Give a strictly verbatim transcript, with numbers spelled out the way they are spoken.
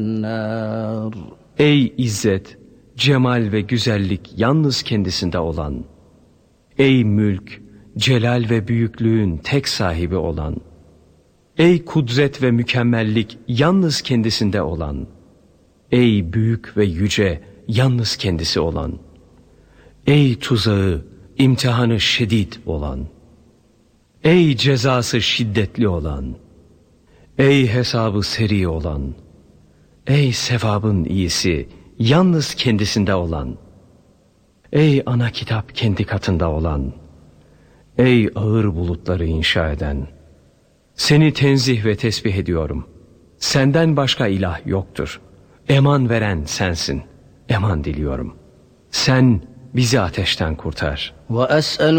النار. Ey izzet, cemal ve güzellik yalnız kendisinde olan, ey mülk, celal ve büyüklüğün tek sahibi olan, ey kudret ve mükemmellik yalnız kendisinde olan, ey büyük ve yüce yalnız kendisi olan, ey tuzağı, imtihanı şiddet olan, ey cezası şiddetli olan, ey hesabı seri olan, ey sevabın iyisi yalnız kendisinde olan, ey ana kitap kendi katında olan, ey ağır bulutları inşa eden, seni tenzih ve tesbih ediyorum. Senden başka ilah yoktur. Eman veren sensin. Eman diliyorum. Sen bizi ateşten kurtar. وأسأل